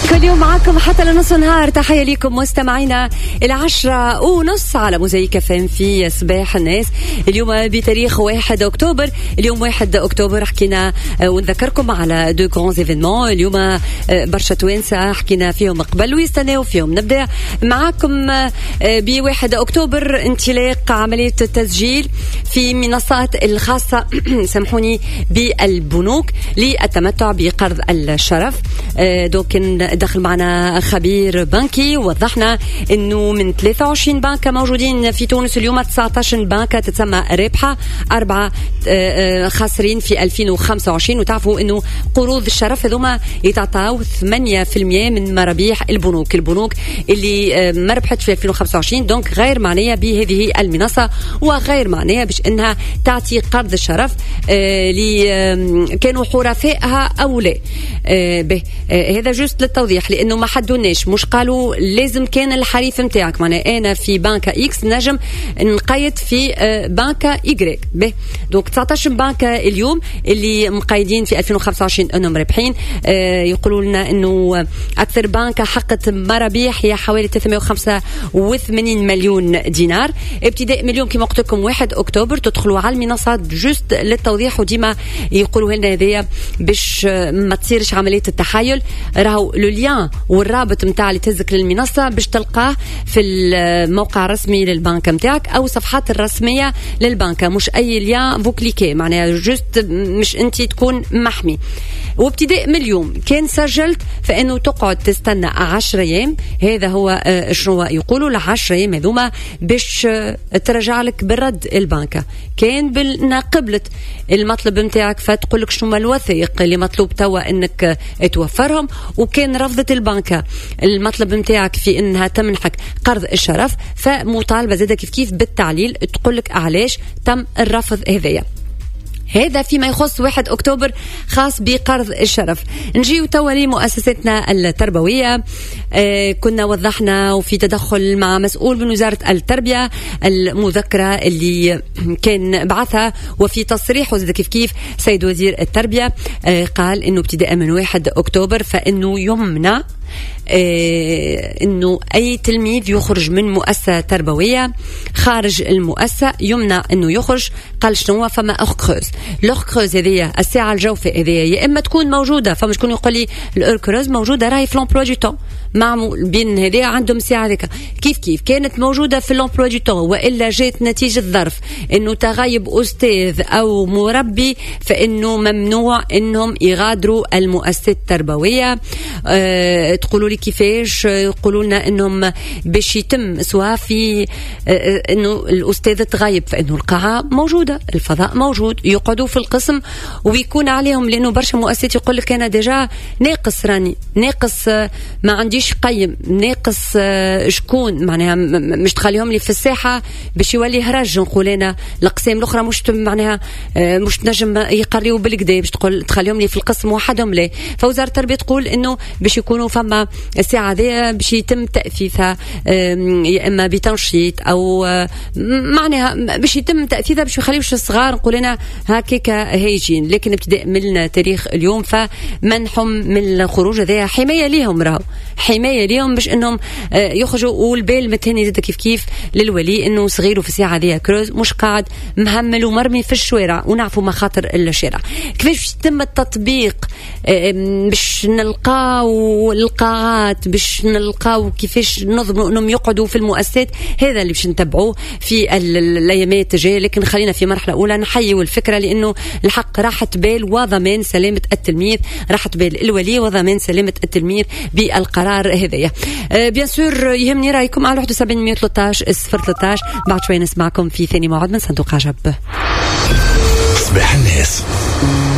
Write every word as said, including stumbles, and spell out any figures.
كل يوم معكم حتى لنص النهار. تحية لكم مستمعينا إلى عشرة ونص على موزايك فم في صباح الناس. اليوم بتاريخ واحد أكتوبر. اليوم واحد أكتوبر حكينا ونذكركم على دو غرانز إيفينمون. اليوم برشا توانسة حكينا فيهم قبل ويستناو فيهم. نبدأ معكم بواحد أكتوبر انطلاق عملية التسجيل في منصات الخاصة سامحوني بالبنوك للتمتع بقرض الشرف. دوك دخل معنا خبير بنكي ووضحنا انه من ثلاثة وعشرين بنكة موجودين في تونس اليوم، تسعة عشر بنكة تتسمى رابحة، أربعة خاسرين في ألفين وخمسة وعشرين. وتعرفوا انه قروض الشرف هذوما يتعطاو ثمانية بالمئة من مرابيح البنوك البنوك اللي ما ربحت في ألفين وخمسة وعشرين. دونك غير معنية بهذه المنصة وغير معنية باش انها تعطي قرض الشرف اللي كانوا حرفائها او لا. به هذا جوست للتوضيح لانه ما حدوناش، مش قالوا لازم كان الحريف نتاعك. معناها انا في بنكة اكس نجم نقيد في بنكة ايغريك. به دوك تسعة عشر بنكة اليوم اللي مقيدين في ألفين وخمسة وعشرين انهم رابحين. يقولوا لنا انه اكثر بنكة حققت مرابيح هي حوالي ثلاثمئة وخمسة وثمانين مليون دينار. ابتداء من اليوم كما قلت لكم واحد اكتوبر تدخلوا على المنصات جوست للتوضيح، وديما يقولوا لنا هذايا باش ما تصيرش عملية التحايل. راهو لوليان والرابط متاع اللي تهزك للمنصة باش تلقاه في الموقع الرسمي للبنك متاعك او صفحات الرسمية للبنكة، مش اي ليان فو كليكي. معناها جوست مش انت تكون محمي. وابتداء من اليوم كان سجلت فانه تقعد تستنى عشر ايام. هذا هو شنو يقولوا العشر ايام هذوما باش ترجع لك بالرد البنكة. كان بالنا قبلت المطلب متاعك فتقول لك شنو الوثائق اللي مطلوب توا انك توفرهم، وكان رفضت البنكة المطلب متاعك في انها تمنحك قرض الشرف فمطالبة زادة كيف كيف بالتعليل تقول لك علاش تم الرفض هذايا. هذا فيما يخص واحد أكتوبر خاص بقرض الشرف. نجيو توا لمؤسساتنا التربوية. آه كنا وضحنا وفي تدخل مع مسؤول من وزارة التربية المذكرة اللي كان بعثها، وفي تصريح وزاد كيف كيف سيد وزير التربية آه قال إنه ابتداء من واحد أكتوبر فإنه يمنع إيه انه اي تلميذ يخرج من مؤسسه تربويه خارج المؤسسه يمنع انه يخرج. قال شنو فما اخكروز الاخكروز هذه الساعه الجوفه هذه يا اما تكون موجوده. فما شكون يقول لي الاخكروز موجوده راهي في لومبلوا دو طون معمول بين هذه عندهم ساعه هذيك كيف كيف كانت موجوده في لومبلوا دو طون، والا جات نتيجه ظرف انه تغيب استاذ او مربي فانه ممنوع انهم يغادروا المؤسسه التربويه. أه تقولوا لي كيفاش؟ يقولوا لنا انهم باش يتم سواء في انه الاستاذ تغيب فانه القاعه موجوده، الفضاء موجود، يقعدوا في القسم ويكون عليهم. لانه برشا مؤسسات يقول لك انا ديجا ناقص راني ناقص ما عنديش قيم ناقص شكون معناها مش تخليهم لي في الساحه باش يولي هرج. نقول انا الاقسام الاخرى مش معناها مش تنجم يقريوا بالكدا باش تقول تخليهم لي في القسم وحدهم لا. فوزاره التربيه تقول انه باش يكونوا فما الساعة دي باش يتم تأثيثها يا إما بتنشيط أو معناها باش يتم تأثيثها باش يخليوش الصغار نقول لنا هكاك هيجين. لكن ابتداء من تاريخ اليوم فمنحهم من الخروج هذا حماية ليهم، راهو حماية ليهم باش إنهم يخرجوا. والبال متاني زاد كيف كيف للولي إنه صغيره في الساعة دي كروز مش قاعد مهمل ومرمي في الشوارع، ونعرفوا مخاطر الشارع. كيفاش يتم التطبيق باش نلقاو القاعات باش نلقاو كيفاش ننظموا انهم يقعدوا في المؤسسات؟ هذا اللي باش نتبعوه في الايامات الجايه. لكن خلينا في مرحله اولى نحيوا الفكره لانه الحق راحه بال وضمان سلامه التلميذ، راحه بال الولي وضمان سلامه التلميذ بالقرار هذايا. أه بيان سور يهمني رايكم على واحد وسبعين مئة وثلاثة عشر صفر ثلاثة عشر. بعد شوي نسمعكم في ثاني موعد من صندوق عجب. صباح الناس.